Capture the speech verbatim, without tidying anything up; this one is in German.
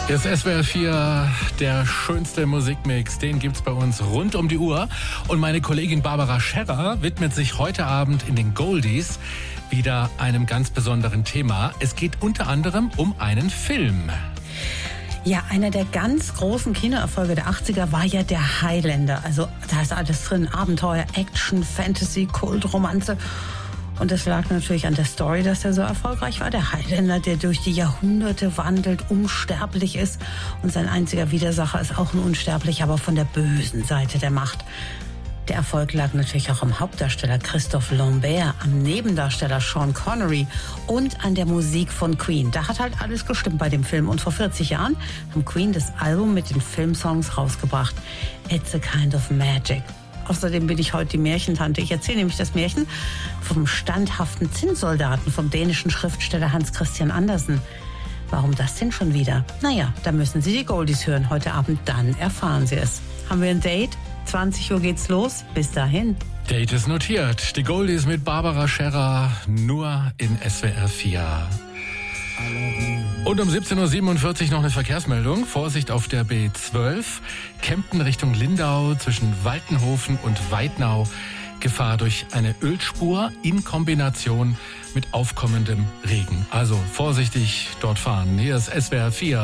Ist S W R vier der schönste Musikmix, den gibt's bei uns rund um die Uhr. Und meine Kollegin Barbara Scherrer widmet sich heute Abend in den Goldies wieder einem ganz besonderen Thema. Es geht unter anderem um einen Film. Ja, einer der ganz großen Kinoerfolge der achtziger war ja der Highlander. Also da ist alles drin, Abenteuer, Action, Fantasy, Kult, Romanze. Und das lag natürlich an der Story, dass er so erfolgreich war. Der Highlander, der durch die Jahrhunderte wandelt, unsterblich ist. Und sein einziger Widersacher ist auch ein Unsterblich, aber von der bösen Seite der Macht. Der Erfolg lag natürlich auch am Hauptdarsteller Christophe Lambert, am Nebendarsteller Sean Connery und an der Musik von Queen. Da hat halt alles gestimmt bei dem Film. Und vor vierzig Jahren haben Queen das Album mit den Filmsongs rausgebracht. It's a kind of magic. Außerdem bin ich heute die Märchentante. Ich erzähle nämlich das Märchen vom standhaften Zinnsoldaten vom dänischen Schriftsteller Hans Christian Andersen. Warum das denn schon wieder? Naja, da müssen Sie die Goldies hören heute Abend, dann erfahren Sie es. Haben wir ein Date? zwanzig Uhr geht's los. Bis dahin. Date ist notiert. Die Goldies mit Barbara Scherrer nur in S W R vier. Und um siebzehn Uhr siebenundvierzig noch eine Verkehrsmeldung. Vorsicht auf der B zwölf. Kempten Richtung Lindau zwischen Waltenhofen und Weidnau. Gefahr durch eine Ölspur in Kombination mit aufkommendem Regen. Also vorsichtig dort fahren. Hier ist S W R vier.